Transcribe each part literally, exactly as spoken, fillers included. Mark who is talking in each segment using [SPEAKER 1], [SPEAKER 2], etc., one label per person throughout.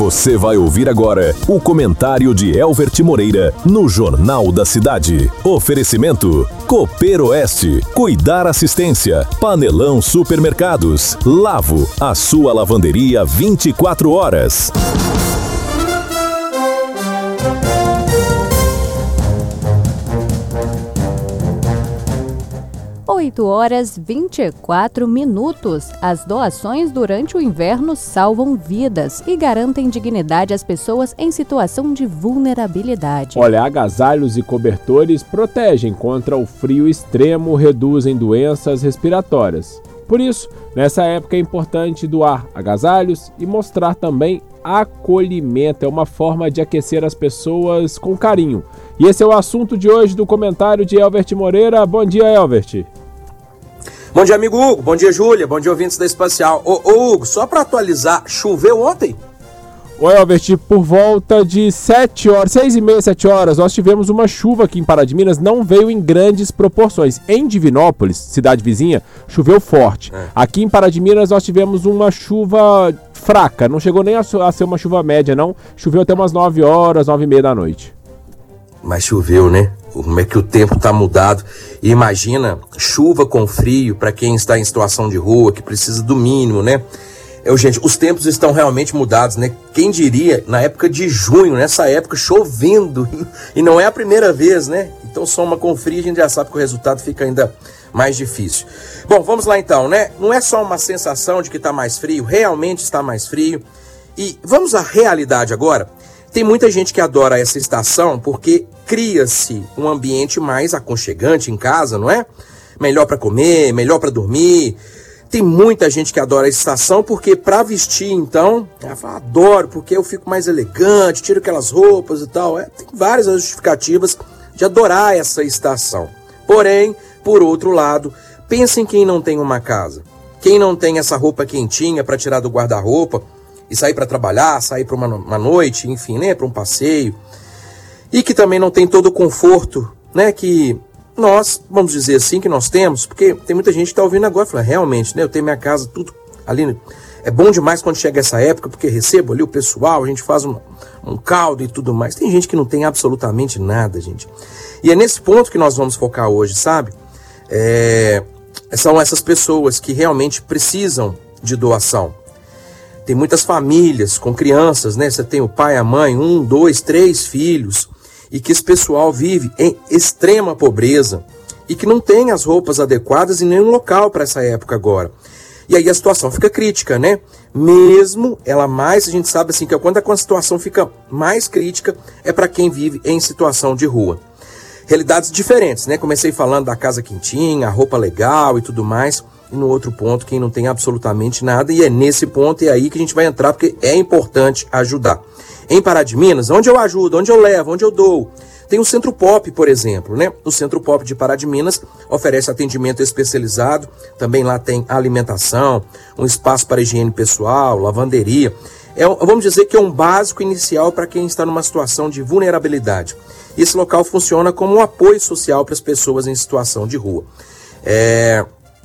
[SPEAKER 1] Você vai ouvir agora o comentário de Elvert Moreira no Jornal da Cidade. Oferecimento Cooperoeste, Cuidar Assistência, Panelão Supermercados, Lavo, a sua lavanderia vinte e quatro horas.
[SPEAKER 2] oito horas vinte e quatro minutos. As doações durante o inverno salvam vidas e garantem dignidade às pessoas em situação de vulnerabilidade.
[SPEAKER 3] Olha, agasalhos e cobertores protegem contra o frio extremo, reduzem doenças respiratórias. Por isso, nessa época é importante doar agasalhos e mostrar também acolhimento. É uma forma de aquecer as pessoas com carinho. E esse é o assunto de hoje do comentário de Elvert Moreira. Bom dia, Elvert.
[SPEAKER 4] Bom dia, amigo Hugo. Bom dia, Júlia. Bom dia, ouvintes da Espacial. Ô, ô Hugo, só para atualizar, choveu ontem?
[SPEAKER 3] Ô, Elvert, por volta de sete horas, seis e meia, sete horas, nós tivemos uma chuva aqui em Pará de Minas, não veio em grandes proporções. Em Divinópolis, cidade vizinha, choveu forte. É. Aqui em Pará de Minas nós tivemos uma chuva fraca, não chegou nem a ser uma chuva média, não. Choveu até umas nove horas, nove e meia da noite.
[SPEAKER 4] Mas choveu, né? Como é que o tempo tá mudado. E imagina, chuva com frio para quem está em situação de rua, que precisa do mínimo, né? Eu, gente, os tempos estão realmente mudados, né? Quem diria, na época de junho, nessa época, chovendo. E não é a primeira vez, né? Então soma com frio, a gente já sabe que o resultado fica ainda mais difícil. Bom, vamos lá então, né? Não é só uma sensação de que tá mais frio, realmente está mais frio. E vamos à realidade agora. Tem muita gente que adora essa estação porque cria-se um ambiente mais aconchegante em casa, não é? Melhor para comer, melhor para dormir. Tem muita gente que adora a estação porque para vestir, então, ela fala, adoro porque eu fico mais elegante, tiro aquelas roupas e tal. É, tem várias justificativas de adorar essa estação. Porém, por outro lado, pensa em quem não tem uma casa. Quem não tem essa roupa quentinha para tirar do guarda-roupa e sair para trabalhar, sair para uma, uma noite, enfim, né, para um passeio. E que também não tem todo o conforto, né, que nós, vamos dizer assim, que nós temos, porque tem muita gente que está ouvindo agora e fala, realmente, né, eu tenho minha casa, tudo ali, é bom demais quando chega essa época, porque recebo ali o pessoal, a gente faz um, um caldo e tudo mais. Tem gente que não tem absolutamente nada, gente. E é nesse ponto que nós vamos focar hoje, sabe? É, são essas pessoas que realmente precisam de doação. Tem muitas famílias com crianças, né? Você tem o pai, a mãe, um, dois, três filhos, e que esse pessoal vive em extrema pobreza e que não tem as roupas adequadas em nenhum local para essa época agora. E aí a situação fica crítica, né? Mesmo ela mais, a gente sabe assim, que quando a situação fica mais crítica é para quem vive em situação de rua. Realidades diferentes, né? Comecei falando da casa quentinha, a roupa legal e tudo mais. E no outro ponto, quem não tem absolutamente nada. E é nesse ponto, é aí que a gente vai entrar, porque é importante ajudar. Em Pará de Minas, onde eu ajudo, onde eu levo, onde eu dou. Tem o Centro Pop, por exemplo, né? O Centro Pop de Pará de Minas oferece atendimento especializado. Também lá tem alimentação, um espaço para higiene pessoal, lavanderia. É, vamos dizer que é um básico inicial para quem está numa situação de vulnerabilidade. Esse local funciona como um apoio social para as pessoas em situação de rua. É...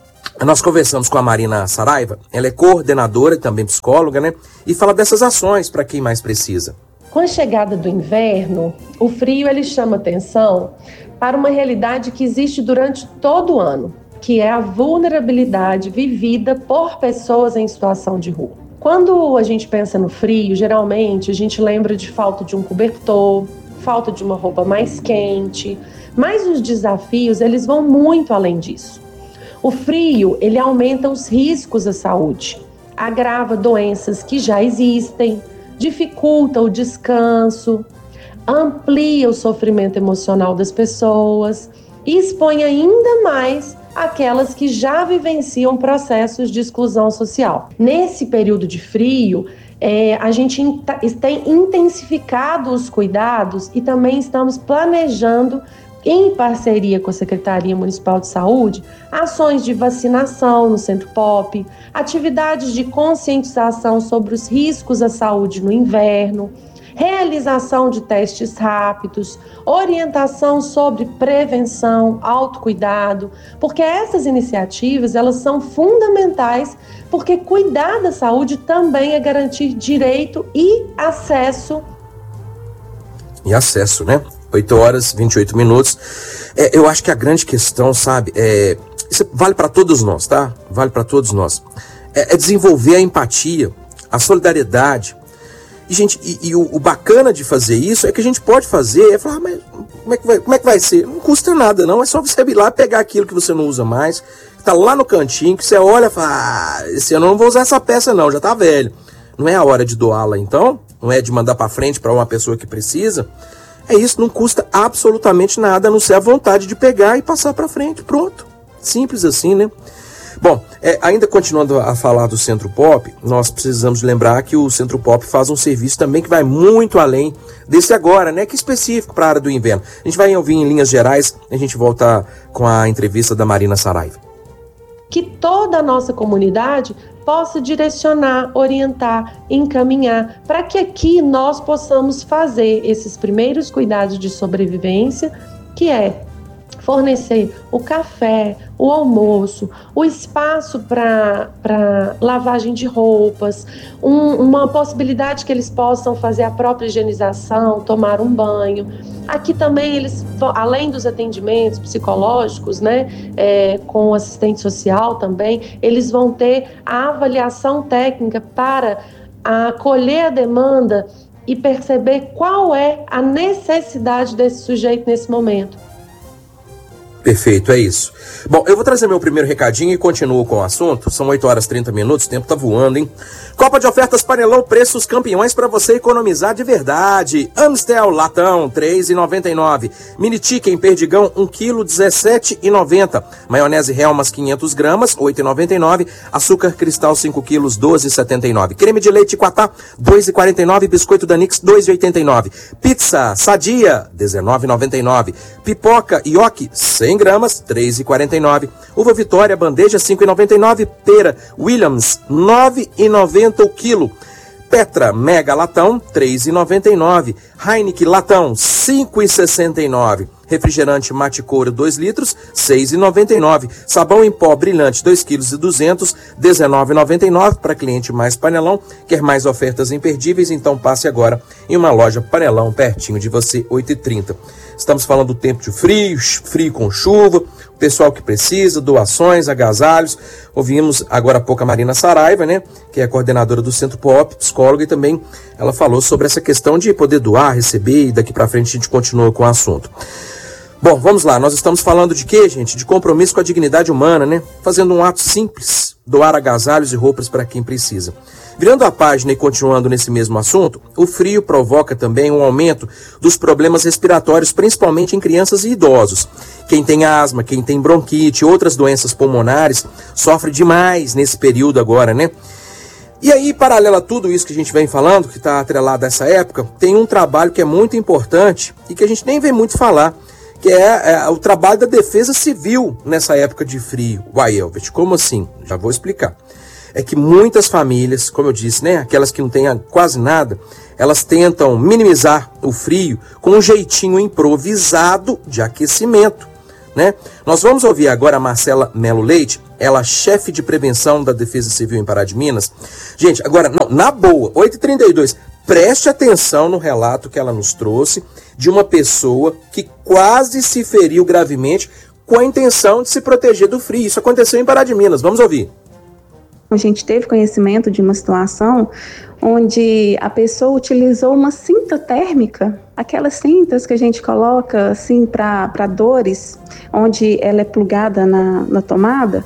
[SPEAKER 4] Nós conversamos com a Marina Saraiva, ela é coordenadora e também psicóloga, né? E fala dessas ações para quem mais precisa.
[SPEAKER 5] Com a chegada do inverno, o frio ele chama atenção para uma realidade que existe durante todo o ano, que é a vulnerabilidade vivida por pessoas em situação de rua. Quando a gente pensa no frio, geralmente a gente lembra de falta de um cobertor, falta de uma roupa mais quente, mas os desafios eles vão muito além disso. O frio, ele aumenta os riscos à saúde, agrava doenças que já existem, dificulta o descanso, amplia o sofrimento emocional das pessoas e expõe ainda mais aquelas que já vivenciam processos de exclusão social. Nesse período de frio, é, a gente tem intensificado os cuidados e também estamos planejando, em parceria com a Secretaria Municipal de Saúde, ações de vacinação no Centro Pop, atividades de conscientização sobre os riscos à saúde no inverno, realização de testes rápidos, orientação sobre prevenção, autocuidado, porque essas iniciativas, elas são fundamentais, porque cuidar da saúde também é garantir direito e acesso.
[SPEAKER 4] E acesso, né? oito horas e vinte e oito minutos. É, eu acho que a grande questão, sabe, é, isso vale para todos nós, tá? Vale para todos nós. É, é desenvolver a empatia, a solidariedade. E, gente, e, e o, o bacana de fazer isso é que a gente pode fazer, é falar, ah, mas como é, que vai, como é que vai ser? Não custa nada, não. É só você ir lá pegar aquilo que você não usa mais, que tá lá no cantinho, que você olha e fala, ah, esse ano eu não vou usar essa peça não, já tá velho. Não é a hora de doá-la, então? Não é de mandar para frente para uma pessoa que precisa? É isso, não custa absolutamente nada, a não ser a vontade de pegar e passar para frente. Pronto. Simples assim, né? Bom, é, ainda continuando a falar do Centro Pop, nós precisamos lembrar que o Centro Pop faz um serviço também que vai muito além desse agora, né? Que é específico para a área do inverno. A gente vai ouvir em linhas gerais, a gente volta com a entrevista da Marina Saraiva.
[SPEAKER 5] Que toda a nossa comunidade possa direcionar, orientar, encaminhar, para que aqui nós possamos fazer esses primeiros cuidados de sobrevivência, que é fornecer o café, o almoço, o espaço para para lavagem de roupas, um, uma possibilidade que eles possam fazer a própria higienização, tomar um banho. Aqui também eles, além dos atendimentos psicológicos, né, é, com assistente social também, eles vão ter a avaliação técnica para acolher a demanda e perceber qual é a necessidade desse sujeito nesse momento.
[SPEAKER 4] Perfeito, é isso. Bom, eu vou trazer meu primeiro recadinho e continuo com o assunto. São oito horas e trinta minutos, o tempo tá voando, hein? Copa de ofertas Panelão, preços campeões para você economizar de verdade. Amstel latão, três reais e noventa e nove centavos. Mini Chicken Perdigão, um quilo, dezessete reais e noventa centavos. Maionese Helmas, quinhentas gramas, oito reais e noventa e nove centavos. Açúcar Cristal, cinco quilos, doze reais e setenta e nove centavos. Creme de leite Quatá, dois reais e quarenta e nove centavos. Biscoito Danix, dois reais e oitenta e nove centavos. Pizza Sadia, dezenove reais e noventa e nove centavos. Pipoca Yoki, cem gramas, três reais e quarenta e nove centavos. Uva Vitória, bandeja, cinco reais e noventa e nove centavos. Pera Williams, nove reais e noventa centavos o quilo. Petra Mega Latão, três reais e noventa e nove centavos. Heineken Latão, cinco reais e sessenta e nove centavos. Refrigerante Mate Couro, dois litros, seis reais e noventa e nove centavos. Sabão em pó brilhante, dois quilos e duzentos, dezenove reais e noventa e nove centavos. Para cliente mais Panelão, quer mais ofertas imperdíveis? Então passe agora em uma loja Panelão pertinho de você, oito e trinta. Estamos falando do tempo de frio, frio com chuva, o pessoal que precisa, doações, agasalhos. Ouvimos agora há pouco a Marina Saraiva, né, que é a coordenadora do Centro Pop, psicóloga, e também ela falou sobre essa questão de poder doar, receber, e daqui para frente a gente continua com o assunto. Bom, vamos lá, nós estamos falando de quê, gente? De compromisso com a dignidade humana, né? Fazendo um ato simples, doar agasalhos e roupas para quem precisa. Virando a página e continuando nesse mesmo assunto, o frio provoca também um aumento dos problemas respiratórios, principalmente em crianças e idosos. Quem tem asma, quem tem bronquite, outras doenças pulmonares, sofre demais nesse período agora, né? E aí, paralelo a tudo isso que a gente vem falando, que está atrelado a essa época, tem um trabalho que é muito importante e que a gente nem vê muito falar, que é, é o trabalho da Defesa Civil nessa época de frio. Uai, Elvet, como assim? Já vou explicar. É que muitas famílias, como eu disse, né, aquelas que não têm quase nada, elas tentam minimizar o frio com um jeitinho improvisado de aquecimento, né? Nós vamos ouvir agora a Marcela Melo Leite, ela chefe de prevenção da Defesa Civil em Pará de Minas. Gente, agora, não, na boa, oito e trinta e dois, preste atenção no relato que ela nos trouxe de uma pessoa que quase se feriu gravemente com a intenção de se proteger do frio. Isso aconteceu em Pará de Minas. Vamos ouvir.
[SPEAKER 6] A gente teve conhecimento de uma situação onde a pessoa utilizou uma cinta térmica, aquelas cintas que a gente coloca assim para dores, onde ela é plugada na, na tomada,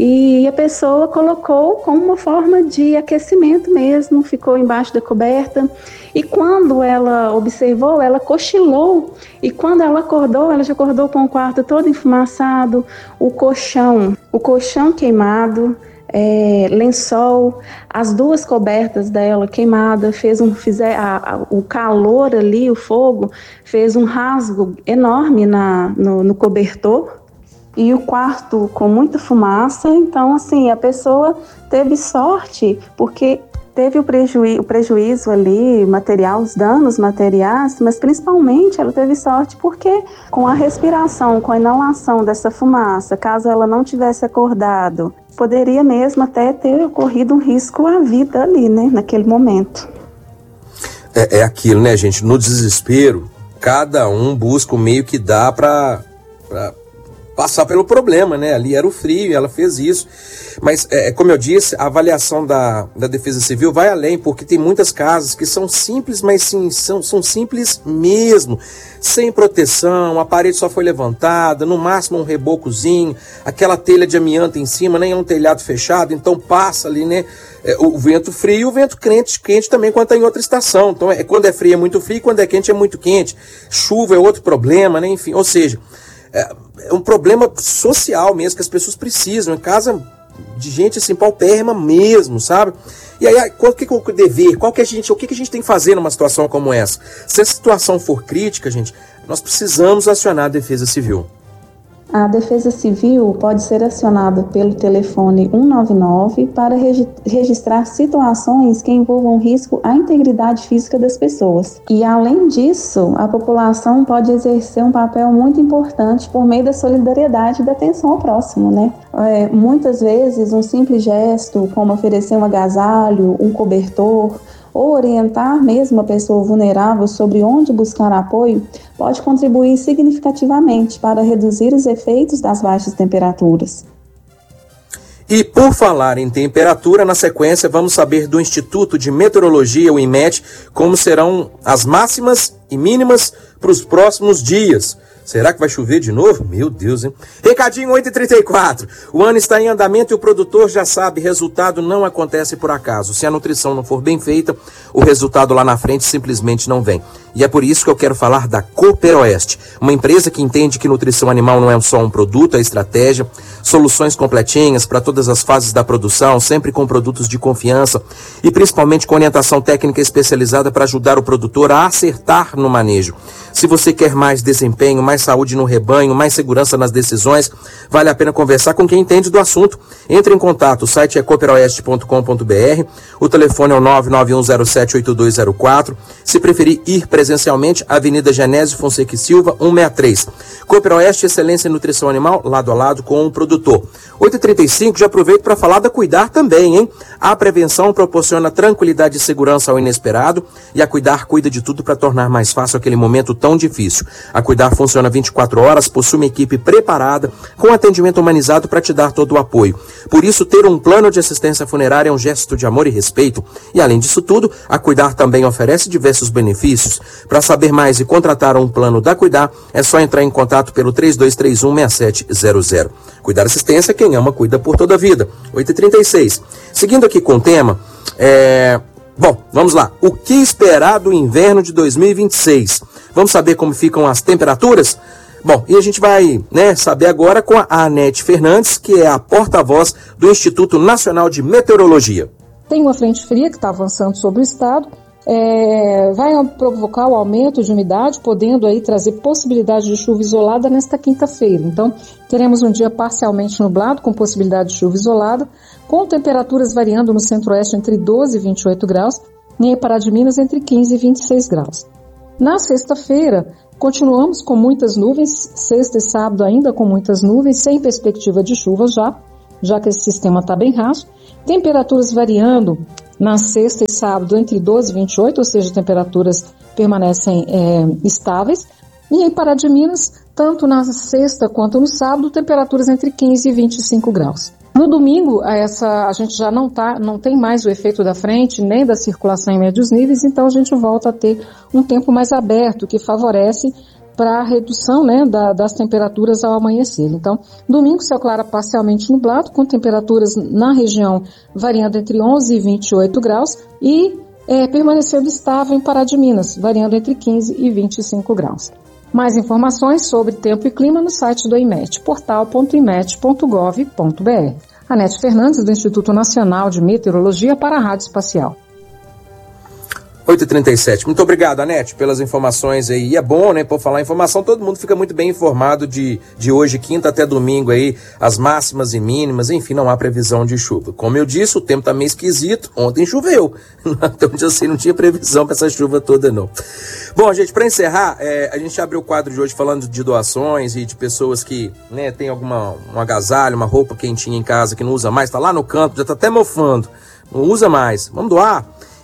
[SPEAKER 6] e a pessoa colocou como uma forma de aquecimento mesmo, ficou embaixo da coberta, e quando ela observou, ela cochilou, e quando ela acordou, ela já acordou com o quarto todo enfumaçado, o colchão, o colchão queimado, É, lençol, as duas cobertas dela queimada, fez um, fizer, a, a, o calor ali, o fogo, fez um rasgo enorme na, no, no cobertor, e o quarto com muita fumaça. Então, assim, a pessoa teve sorte, porque teve o, prejuí- o prejuízo ali, material, os danos materiais, mas principalmente ela teve sorte porque com a respiração, com a inalação dessa fumaça, caso ela não tivesse acordado, poderia mesmo até ter ocorrido um risco à vida ali, né, naquele momento.
[SPEAKER 4] É, é aquilo, né, gente? No desespero, cada um busca o meio que dá para passar pelo problema, né? Ali era o frio e ela fez isso. Mas, é, como eu disse, a avaliação da, da Defesa Civil vai além, porque tem muitas casas que são simples, mas sim, são, são simples mesmo. Sem proteção, a parede só foi levantada, no máximo um rebocozinho, aquela telha de amianto em cima, nem é um telhado fechado, então passa ali, né? É, o vento frio e o vento quente, quente também quando está em outra estação. Então, é, quando é frio é muito frio, quando é quente é muito quente. Chuva é outro problema, né? Enfim, ou seja, é, é um problema social mesmo, que as pessoas precisam. Em casa de gente assim, paupérrima mesmo, sabe? E aí, qual que é o dever? Qual que a gente, o que a gente tem que fazer numa situação como essa? Se a situação for crítica, gente, nós precisamos acionar a Defesa Civil.
[SPEAKER 6] A Defesa Civil pode ser acionada pelo telefone cento e noventa e nove para regi- registrar situações que envolvam risco à integridade física das pessoas. E, além disso, a população pode exercer um papel muito importante por meio da solidariedade e da atenção ao próximo, né? É, muitas vezes, um simples gesto, como oferecer um agasalho, um cobertor, ou orientar mesmo a pessoa vulnerável sobre onde buscar apoio, pode contribuir significativamente para reduzir os efeitos das baixas temperaturas.
[SPEAKER 4] E por falar em temperatura, na sequência vamos saber do Instituto de Meteorologia, o IMET, como serão as máximas e mínimas para os próximos dias. Será que vai chover de novo? Meu Deus, hein? Recadinho oito e trinta e quatro. O ano está em andamento e o produtor já sabe, resultado não acontece por acaso. Se a nutrição não for bem feita, o resultado lá na frente simplesmente não vem. E é por isso que eu quero falar da Cooperoeste, uma empresa que entende que nutrição animal não é só um produto, é estratégia, soluções completinhas para todas as fases da produção, sempre com produtos de confiança e principalmente com orientação técnica especializada para ajudar o produtor a acertar no manejo. Se você quer mais desempenho, mais saúde no rebanho, mais segurança nas decisões, vale a pena conversar com quem entende do assunto. Entre em contato, o site é cooperoeste ponto com ponto b r, o telefone é o nove nove um zero sete oito dois zero quatro, se preferir ir presencialmente, Avenida Genésio Fonseca e Silva, cento e sessenta e três. Cooperoeste, excelência em nutrição animal, lado a lado com o produtor. oito e trinta e cinco, já aproveito para falar da Cuidar também, hein? A prevenção proporciona tranquilidade e segurança ao inesperado e a Cuidar cuida de tudo para tornar mais fácil aquele momento tão difícil. A Cuidar funciona vinte e quatro horas, possui uma equipe preparada, com atendimento humanizado para te dar todo o apoio. Por isso, ter um plano de assistência funerária é um gesto de amor e respeito. E além disso tudo, a Cuidar também oferece diversos benefícios. Para saber mais e contratar um plano da Cuidar, é só entrar em contato pelo três dois três um seis sete zero zero. Cuidar Assistência, quem ama, cuida por toda a vida. oito e trinta e seis. Seguindo aqui com o tema, é... Bom, vamos lá. O que esperar do inverno de dois mil e vinte e seis? Vamos saber como ficam as temperaturas? Bom, e a gente vai, né, saber agora com a Anete Fernandes, que é a porta-voz do Instituto Nacional de Meteorologia.
[SPEAKER 7] Tem uma frente fria que está avançando sobre o estado, é, vai provocar o aumento de umidade, podendo aí trazer possibilidade de chuva isolada nesta quinta-feira. Então, teremos um dia parcialmente nublado, com possibilidade de chuva isolada, com temperaturas variando no centro-oeste entre doze e vinte e oito graus, e em Pará de Minas entre quinze e vinte e seis graus. Na sexta-feira, continuamos com muitas nuvens, sexta e sábado ainda com muitas nuvens, sem perspectiva de chuva já, já que esse sistema está bem raso. Temperaturas variando na sexta e sábado entre doze e vinte e oito, ou seja, temperaturas permanecem é, estáveis. E em Pará de Minas, tanto na sexta quanto no sábado, temperaturas entre quinze e vinte e cinco graus. No domingo, essa, a gente já não, tá, não tem mais o efeito da frente, nem da circulação em médios níveis, então a gente volta a ter um tempo mais aberto, que favorece para a redução, né, da, das temperaturas ao amanhecer. Então, domingo, céu claro parcialmente nublado, com temperaturas na região variando entre onze e vinte e oito graus e é, permanecendo estável em Pará de Minas, variando entre quinze e vinte e cinco graus. Mais informações sobre tempo e clima no site do IMET, portal ponto imet ponto gov ponto br. Anete Fernandes, do Instituto Nacional de Meteorologia, para a Rádio Espacial.
[SPEAKER 4] oito e trinta e sete. Muito obrigado, Anete, pelas informações aí. E é bom, né, por falar informação, todo mundo fica muito bem informado de, de hoje, quinta até domingo aí, as máximas e mínimas, enfim, não há previsão de chuva. Como eu disse, o tempo tá meio esquisito, ontem choveu, então eu sei, não tinha previsão para essa chuva toda não. Bom, gente, para encerrar, é, a gente abriu o quadro de hoje falando de doações e de pessoas que, né, tem alguma, um agasalho, uma roupa quentinha em casa que não usa mais, tá lá no canto, já tá até mofando, não usa mais, vamos doar?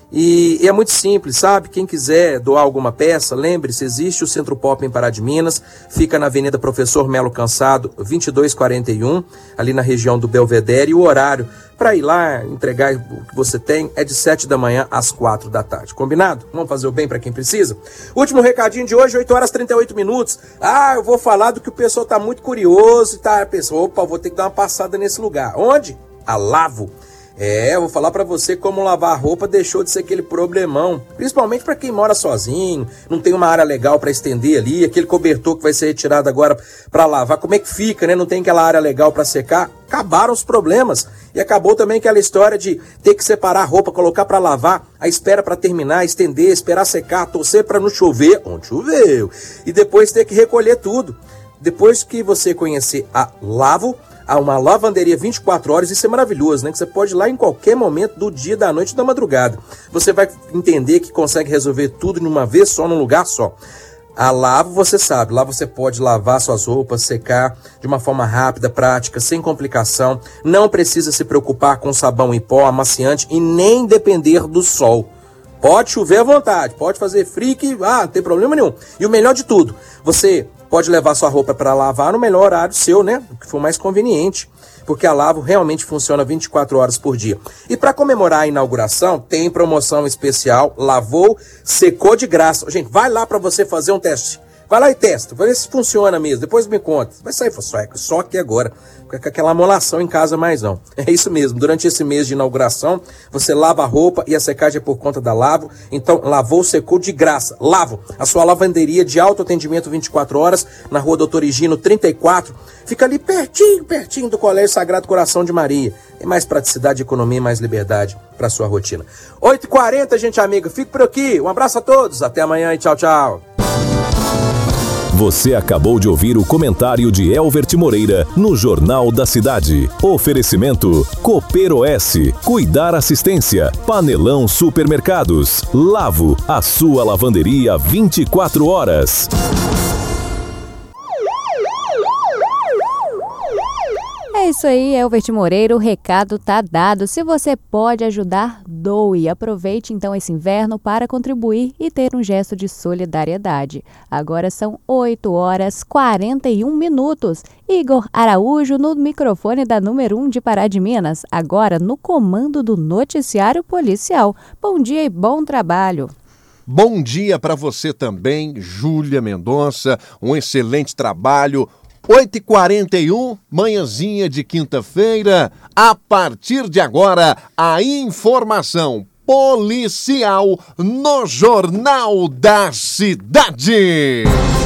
[SPEAKER 4] E, e é muito simples, sabe? Quem quiser doar alguma peça, lembre-se, existe o Centro Pop em Pará de Minas, fica na Avenida Professor Melo Cansado, vinte e dois quarenta e um, ali na região do Belvedere, e o horário para ir lá entregar o que você tem é de sete da manhã às quatro da tarde. Combinado? Vamos fazer o bem para quem precisa? Último recadinho de hoje, oito horas e trinta e oito minutos. Ah, eu vou falar do que o pessoal tá muito curioso e tá pensando, opa, vou ter que dar uma passada nesse lugar. Onde? A Lavo. É, eu vou falar pra você como lavar a roupa deixou de ser aquele problemão, principalmente pra quem mora sozinho, não tem uma área legal pra estender ali, aquele cobertor que vai ser retirado agora pra lavar, como é que fica, né? Não tem aquela área legal pra secar. Acabaram os problemas e acabou também aquela história de ter que separar a roupa, colocar pra lavar, a espera pra terminar, estender, esperar secar, torcer pra não chover, onde choveu, e depois ter que recolher tudo. Depois que você conhecer a Lavo, há uma lavanderia vinte e quatro horas, isso é maravilhoso, né? Que você pode ir lá em qualquer momento do dia, da noite, da madrugada. Você vai entender que consegue resolver tudo de uma vez só, num lugar só. A Lavo, você sabe, lá você pode lavar suas roupas, secar de uma forma rápida, prática, sem complicação. Não precisa se preocupar com sabão em pó, amaciante e nem depender do sol. Pode chover à vontade, pode fazer frio que, ah, não tem problema nenhum. E o melhor de tudo, você pode levar sua roupa para lavar no melhor horário seu, né? O que for mais conveniente, porque a Lavo realmente funciona vinte e quatro horas por dia. E para comemorar a inauguração, tem promoção especial, lavou, secou de graça. Gente, vai lá para você fazer um teste. Vai lá e testa, vai ver se funciona mesmo, depois me conta. Vai sair só, só aqui agora, com aquela amolação em casa mais não. É isso mesmo, durante esse mês de inauguração, você lava a roupa e a secagem é por conta da Lavo. Então, lavou, secou de graça. Lavo, a sua lavanderia de autoatendimento vinte e quatro horas, na rua Doutor Higino trinta e quatro. Fica ali pertinho, pertinho do Colégio Sagrado Coração de Maria. Tem mais praticidade, economia e mais liberdade para sua rotina. oito e quarenta, gente amiga, fico por aqui. Um abraço a todos, até amanhã e tchau, tchau.
[SPEAKER 1] Você acabou de ouvir o comentário de Elvert Moreira no Jornal da Cidade. Oferecimento Cooper S, Cuidar Assistência, Panelão Supermercados, Lavo, a sua lavanderia vinte e quatro horas.
[SPEAKER 2] É isso aí, Elvert Moreira, o recado tá dado. Se você pode ajudar, doe. Aproveite então esse inverno para contribuir e ter um gesto de solidariedade. Agora são oito horas e quarenta e um minutos. Igor Araújo no microfone da número um de Pará de Minas, agora no comando do noticiário policial. Bom dia e bom trabalho.
[SPEAKER 8] Bom dia para você também, Júlia Mendonça. Um excelente trabalho. oito e quarenta e um, manhãzinha de quinta-feira. A partir de agora, a informação policial no Jornal da Cidade.